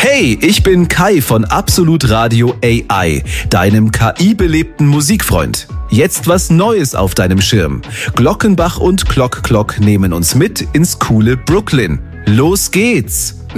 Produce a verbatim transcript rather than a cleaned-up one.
Hey, ich bin Kai von Absolut Radio A I, deinem K I-belebten Musikfreund. Jetzt was Neues auf deinem Schirm. Glockenbach und Clock Clock nehmen uns mit ins coole Brooklyn. Los geht's!